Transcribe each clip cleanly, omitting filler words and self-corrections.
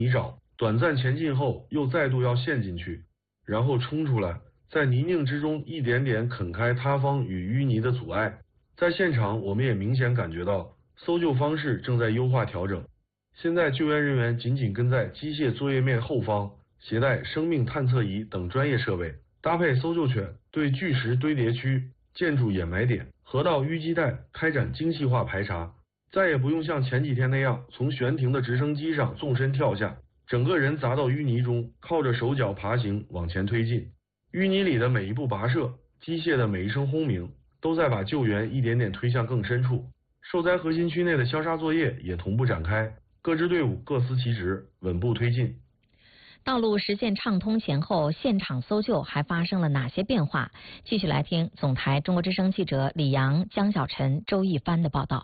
泥沼，短暂前进后又再度要陷进去，然后冲出来，在泥泞之中一点点啃开塌方与淤泥的阻碍。在现场，我们也明显感觉到搜救方式正在优化调整。现在救援人员紧紧跟在机械作业面后方，携带生命探测仪等专业设备，搭配搜救犬对巨石堆叠区、建筑掩埋点、河道淤积带开展精细化排查。再也不用像前几天那样从悬停的直升机上纵身跳下，整个人砸到淤泥中，靠着手脚爬行往前推进。淤泥里的每一步跋涉，机械的每一声轰鸣，都在把救援一点点推向更深处。受灾核心区内的消杀作业也同步展开，各支队伍各司其职，稳步推进。 道路实现畅通前后，现场搜救还发生了哪些变化？继续来听总台中国之声记者李阳、江小晨、周一帆的报道。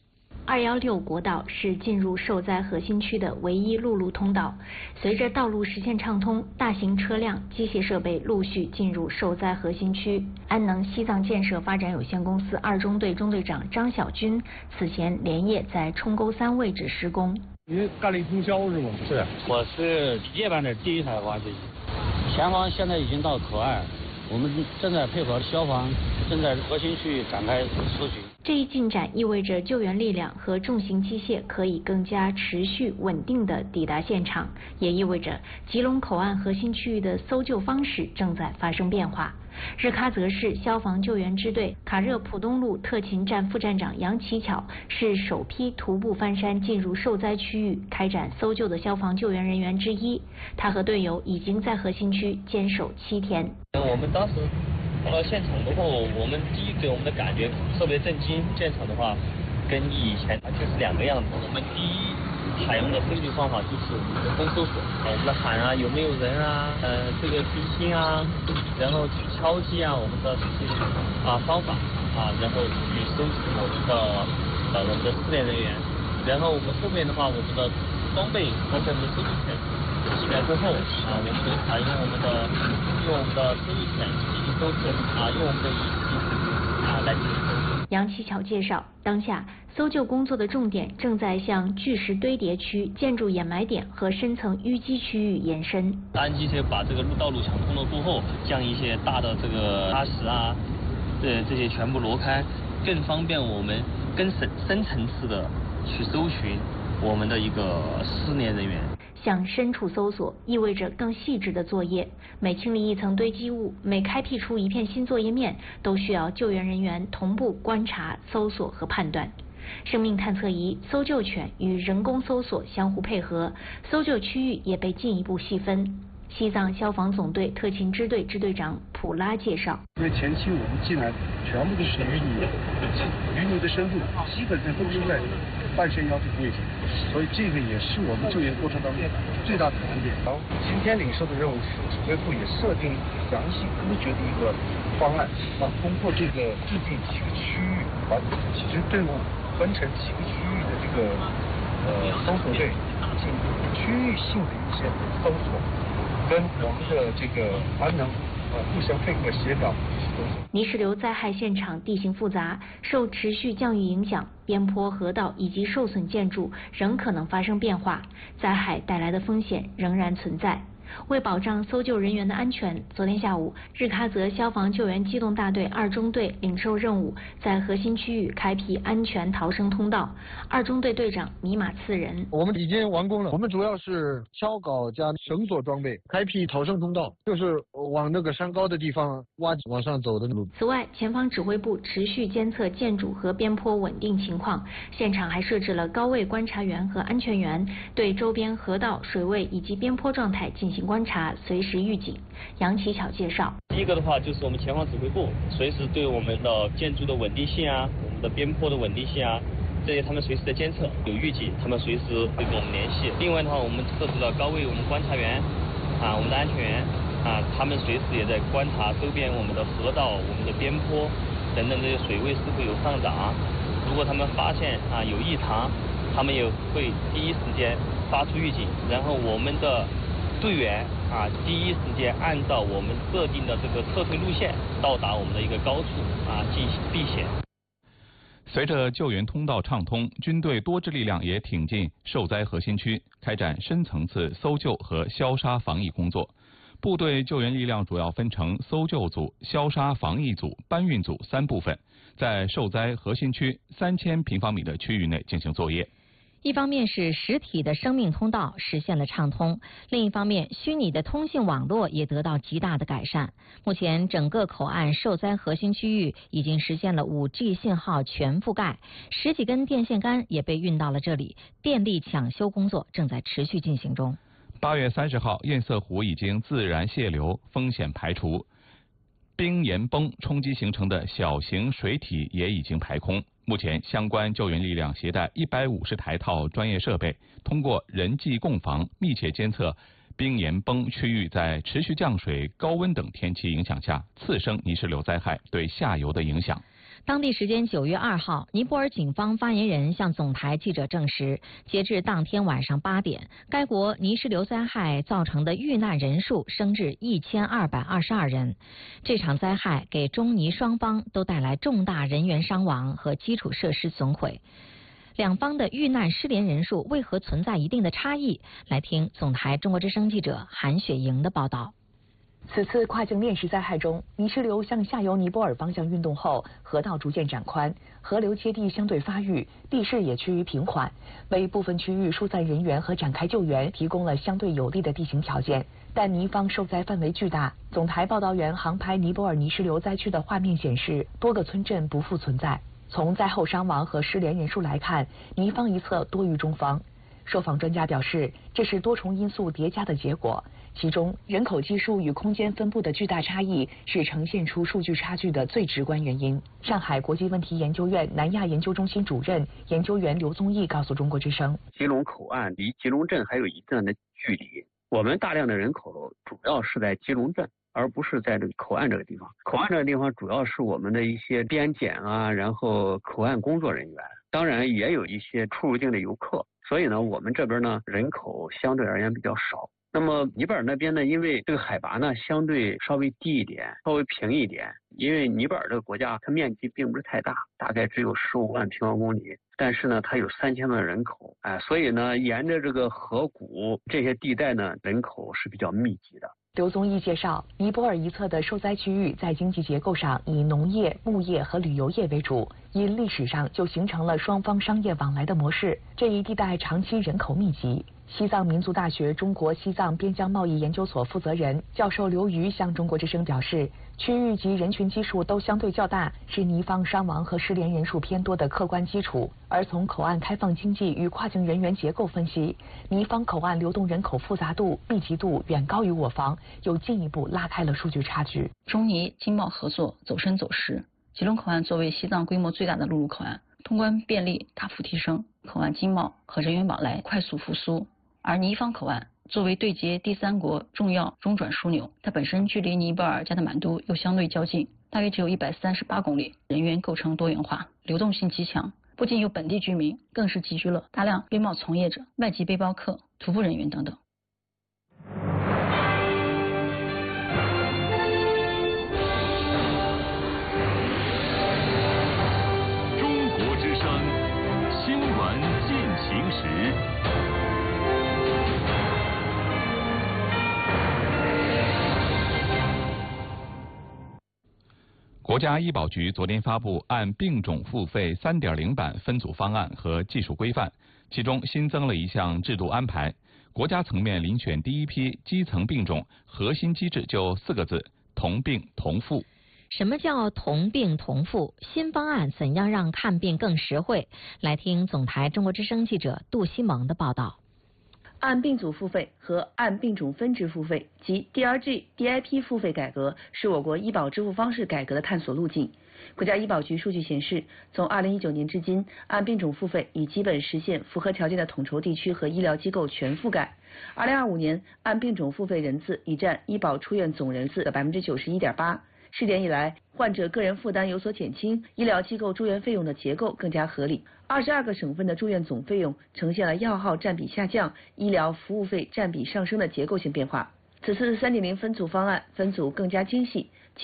216国道是进入受灾核心区的唯一陆路通道。随着道路实现畅通，大型车辆、机械设备陆续进入受灾核心区。安能西藏建设发展有限公司2中队中队长张小军此前连夜在冲沟3位置施工。 你干了通宵是吗？ 是，我是夜班的第一台挖掘机。前方现在已经到口岸，我们正在配合消防，正在核心区域展开搜寻。 这一进展意味着救援力量和重型机械可以更加持续稳定地抵达现场，也意味着吉隆口岸核心区域的搜救方式正在发生变化。日喀则市消防救援支队卡热普东路特勤站副站长杨奇巧是首批徒步翻山进入受灾区域开展搜救的消防救援人员之一。他和队友已经在核心区坚守7天。 我们当时到了现场的话，我们第一给我们的感觉特别震惊。现场的话，跟以前完全是2个样子。我们第一采用的搜救方法就是人工搜索，我们的喊啊有没有人啊，这个提醒啊，然后去敲击啊，我们的这些方法然后去搜集我们的失联人员。然后我们后面的话，我们的装备和我们的搜救犬起来之后我们会用我们的搜救犬进行搜索用我们的仪器来进行。 杨奇巧介绍，当下搜救工作的重点正在向巨石堆叠区、建筑掩埋点和深层淤积区域延伸。 安机车把这个道路抢通了过后，将一些大的这个沙石这些全部挪开，更方便我们更深层次的去搜寻我们的一个失联人员。 向深处搜索意味着更细致的作业，每清理一层堆积物，每开辟出一片新作业面，都需要救援人员同步观察、搜索和判断。生命探测仪、搜救犬与人工搜索相互配合，搜救区域也被进一步细分。西藏消防总队特勤支队支队长普拉介绍， 因为前期我们进来全部都是淤泥的深度基本上都是在半山腰这个位置，所以这个也是我们救援过程当中最大的难点。然后今天领受的任务是指挥部也设定详细科学的一个方案，通过这个制定几个区域，把几支队伍分成几个区域的这个搜索队进行区域性的一些搜索，跟我们的这个安能互相配合协调。 泥石流灾害现场地形复杂，受持续降雨影响，边坡、河道以及受损建筑仍可能发生变化，灾害带来的风险仍然存在。为保障搜救人员的安全，昨天下午，日喀则消防救援机动大队2中队领受任务，在核心区域开辟安全逃生通道。2中队队长米马次仁： 我们已经完工了，我们主要是锹镐加绳索装备，开辟逃生通道，就是往那个山高的地方往上走的路。 此外，前方指挥部持续监测建筑和边坡稳定情况，现场还设置了高位观察员和安全员，对周边河道、水位以及边坡状态进行观察，随时预警。杨奇巧介绍， 第一个的话就是我们前方指挥部随时对我们的建筑的稳定性我们的边坡的稳定性这些他们随时在监测，有预警，他们随时会跟我们联系。另外的话，我们设置了高位我们观察员我们的安全员他们随时也在观察周边我们的河道、我们的边坡等等这些水位是否有上涨。如果他们发现有异常，他们也会第一时间发出预警，然后我们的队员第一时间按照我们设定的这个撤退路线到达我们的一个高处进行避险。 随着救援通道畅通，军队多支力量也挺进受灾核心区，开展深层次搜救和消杀防疫工作。部队救援力量主要分成搜救组、消杀防疫组、搬运组3部分，在受灾核心区3000平方米的区域内进行作业。 一方面是实体的生命通道实现了畅通，另一方面虚拟的通信网络也得到极大的改善。目前整个口岸受灾核心区域已经实现了 5G 信号全覆盖，10几根电线杆也被运到了这里，电力抢修工作正在持续进行中。 8月30号，堰塞湖已经自然泄流，风险排除。冰岩崩冲击形成的小型水体也已经排空。目前，相关救援力量携带150台套专业设备，通过人机共防，密切监测冰岩崩区域在持续降水、高温等天气影响下次生泥石流灾害对下游的影响。 当地时间9月2号，尼泊尔警方发言人向总台记者证实，截至当天晚上8点，该国泥石流灾害造成的遇难人数升至1222人。这场灾害给中尼双方都带来重大人员伤亡和基础设施损毁。两方的遇难失联人数为何存在一定的差异？来听总台中国之声记者韩雪莹的报道。 此次跨境链石灾害中，泥石流向下游尼泊尔方向运动后，河道逐渐展宽，河流接地相对发育，地势也趋于平缓，为部分区域疏散人员和展开救援提供了相对有利的地形条件。但尼方受灾范围巨大，总台报道员航拍尼泊尔泥石流灾区的画面显示，多个村镇不复存在。从灾后伤亡和失联人数来看，尼方一侧多于中方。受访专家表示，这是多重因素叠加的结果。其中，人口基数与空间分布的巨大差异是呈现出数据差距的最直观原因。上海国际问题研究院南亚研究中心主任研究员刘宗义告诉中国之声： 吉隆口岸离吉隆镇还有一段的距离，我们大量的人口主要是在吉隆镇，而不是在这个口岸这个地方。口岸这个地方主要是我们的一些边检啊，然后口岸工作人员，当然也有一些出入境的游客。所以呢，我们这边呢人口相对而言比较少。那么尼泊尔那边呢，因为这个海拔呢相对稍微低一点，稍微平一点，因为尼泊尔这个国家它面积并不是太大，大概只有15万平方公里，但是呢它有3000万人口，所以呢沿着这个河谷这些地带呢人口是比较密集的。 刘宗义介绍，尼泊尔一侧的受灾区域在经济结构上以农业、牧业和旅游业为主，因历史上就形成了双方商业往来的模式。这一地带长期人口密集。西藏民族大学中国西藏边疆贸易研究所负责人教授刘瑜向中国之声表示，区域及人群基数都相对较大，是尼方伤亡和失联人数偏多的客观基础。而从口岸开放经济与跨境人员结构分析，尼方口岸流动人口复杂度、密集度远高于我方，又进一步拉开了数据差距。 中尼经贸合作走深走实，吉隆口岸作为西藏规模最大的陆路口岸，通关便利大幅提升，口岸经贸和人员往来快速复苏。而尼方口岸作为对接第三国重要中转枢纽，它本身距离尼泊尔加德满都又相对较近，大约只有138公里，人员构成多元化，流动性极强，不仅有本地居民，更是集聚了大量边贸从业者、外籍背包客、徒步人员等等。 中国之声新闻进行时。 国家医保局昨天发布按病种付费 3.0 版分组方案和技术规范，其中新增了一项制度安排，国家层面遴选第一批基层病种，核心机制就4个字：同病同付。 什么叫同病同付？新方案怎样让看病更实惠？来听总台中国之声记者杜西蒙的报道。 按病组付费和按病种分支付费及 DRG、DIP 付费改革是我国医保支付方式改革的探索路径。国家医保局数据显示，从2019年至今，按病种付费已基本实现符合条件的统筹地区和医疗机构全覆盖。2025年，按病种付费人次已占医保出院总人次的91.8%。试点以来，患者个人负担有所减轻，医疗机构住院费用的结构更加合理。22个省份的住院总费用呈现了药号占比下降、医疗服务费占比上升的结构性变化。此次3.0分组方案分组更加精细，其中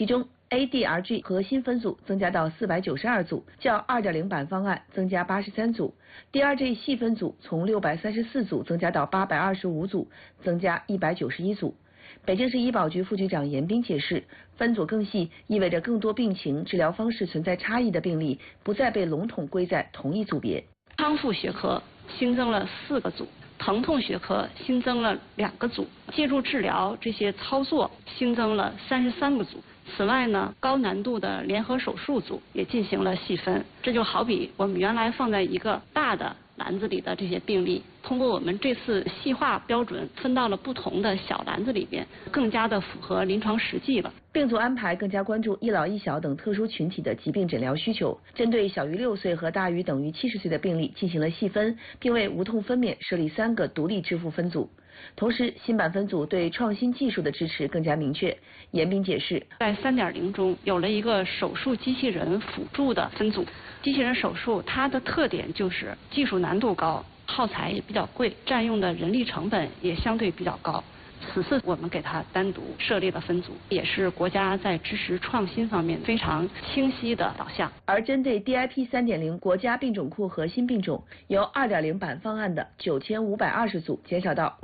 ADRG 核心分组增加到492组，较 2.0 版方案增加83组。DRG 细分组从634组增加到825组，增加191组。北京市医保局副局长严斌解释，分组更细意味着更多病情、治疗方式存在差异的病例不再被笼统归在同一组别。 康复学科新增了4个组，疼痛学科新增了2个组，介入治疗这些操作新增了33个组。此外呢，高难度的联合手术组也进行了细分。这就好比我们原来放在一个大的篮子里的这些病例，通过我们这次细化标准分到了不同的小篮子里边，更加的符合临床实际了。 病组安排更加关注一老一小等特殊群体的疾病诊疗需求，针对小于6岁和大于等于70岁的病例进行了细分，并为无痛分娩设立3个独立支付分组。同时，新版分组对创新技术的支持更加明确。严斌解释， 在3.0中有了一个手术机器人辅助的分组。机器人手术它的特点就是技术难度高，耗材也比较贵，占用的人力成本也相对比较高。此次我们给它单独设立了分组，也是国家在支持创新方面非常清晰的导向。 而针对 DIP 3.0国家病种库核心病种，由 2.0 版方案的9520组减少到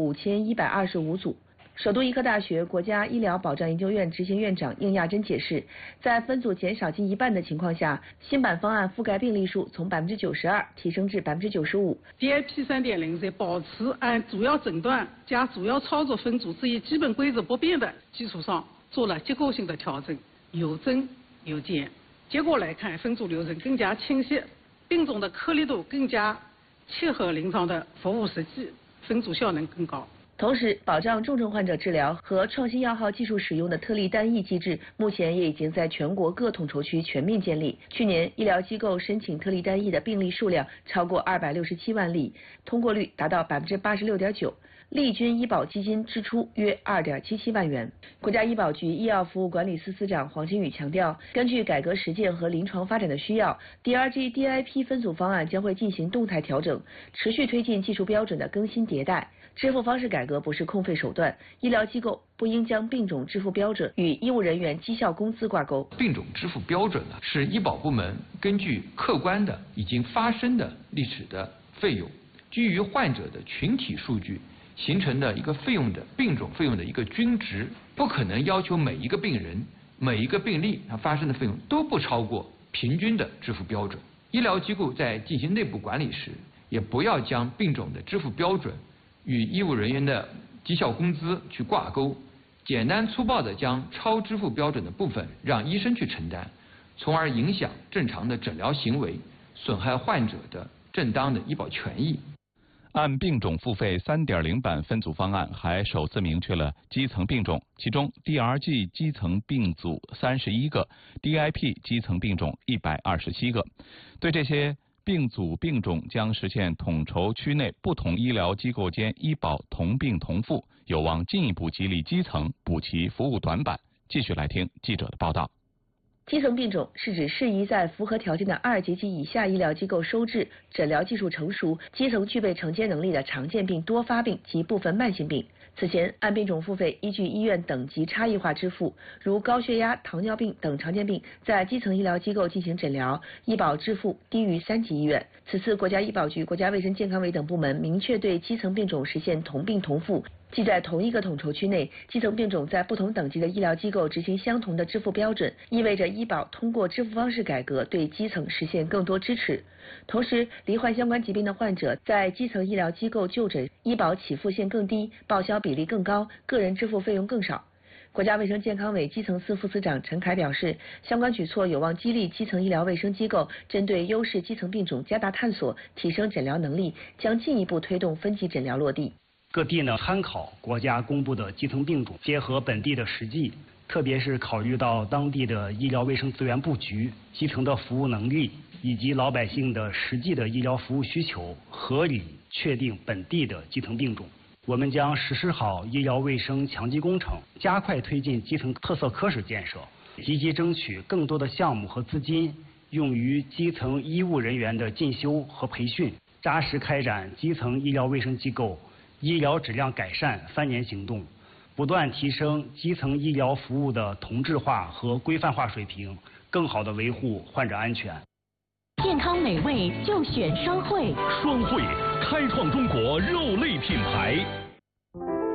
5125组。首都医科大学国家医疗保障研究院执行院长应亚珍解释，在分组减少近1半的情况下，新版方案覆盖病例数从92%提升至95%。 DIP 3.0在保持按主要诊断加主要操作分组这一基本规则不变的基础上，做了结构性的调整，有增有减。结果来看，分组流程更加清晰，病种的颗粒度更加切合临床的服务实际，分组效能更高。 同时，保障重症患者治疗和创新药号技术使用的特例单一机制，目前也已经在全国各统筹区全面建立。去年，医疗机构申请特例单一的病例数量超过267万例，通过率达到86.9%。利均医保基金支出约2.77万元。国家医保局医药服务管理司司长黄金宇强调，根据改革实践和临床发展的需要 ，DRG DIP 分组方案将会进行动态调整，持续推进技术标准的更新迭代。支付方式改革不是空费手段，医疗机构不应将病种支付标准与医务人员绩效工资挂钩。 病种支付标准呢，是医保部门根据客观的已经发生的历史的费用，基于患者的群体数据形成的一个费用的病种费用的一个均值，不可能要求每一个病人、每一个病例它发生的费用都不超过平均的支付标准。医疗机构在进行内部管理时，也不要将病种的支付标准与医务人员的绩效工资去挂钩，简单粗暴地将超支付标准的部分让医生去承担，从而影响正常的诊疗行为，损害患者的正当的医保权益。 按病种付费 3.0 版分组方案还首次明确了基层病种，其中 DRG 基层病组31个 ，DIP 基层病种127个。对这些病组病种将实现统筹区内不同医疗机构间医保同病同付，有望进一步激励基层补齐服务短板。继续来听记者的报道。 基层病种是指适宜在符合条件的2级及以下医疗机构收治、诊疗技术成熟、基层具备承接能力的常见病、多发病及部分慢性病。此前，按病种付费依据医院等级差异化支付，如高血压、糖尿病等常见病在基层医疗机构进行诊疗，医保支付低于3级医院。此次国家医保局、国家卫生健康委等部门明确对基层病种实现同病同付，即在同一个统筹区内，基层病种在不同等级的医疗机构执行相同的支付标准，意味着医保通过支付方式改革对基层实现更多支持。同时，罹患相关疾病的患者在基层医疗机构就诊，医保起付线更低，报销比例更高，个人支付费用更少。国家卫生健康委基层司副司长陈凯表示，相关举措有望激励基层医疗卫生机构针对优势基层病种加大探索，提升诊疗能力，将进一步推动分级诊疗落地。 各地呢参考国家公布的基层病种，结合本地的实际，特别是考虑到当地的医疗卫生资源布局、基层的服务能力以及老百姓的实际的医疗服务需求，合理确定本地的基层病种。我们将实施好医疗卫生强基工程，加快推进基层特色科室建设，积极争取更多的项目和资金用于基层医务人员的进修和培训，扎实开展基层医疗卫生机构医疗质量改善3年行动， 不断提升基层医疗服务的同质化和规范化水平，更好地维护患者安全。 健康美味就选双汇， 双汇开创中国肉类品牌。